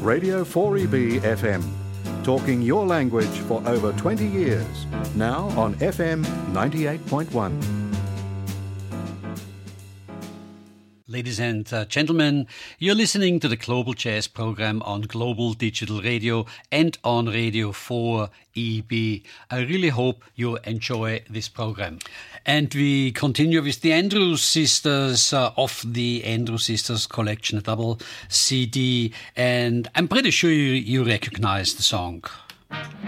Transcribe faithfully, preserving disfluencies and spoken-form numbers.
Radio four E B F M, talking your language for over twenty years, now on F M ninety-eight point one. Ladies and uh, gentlemen, you're listening to the Global Jazz program on Global Digital Radio and on Radio four E B. I really hope you enjoy this program. And we continue with the Andrews Sisters uh, of the Andrews Sisters collection, a double C D. And I'm pretty sure you, you recognize the song.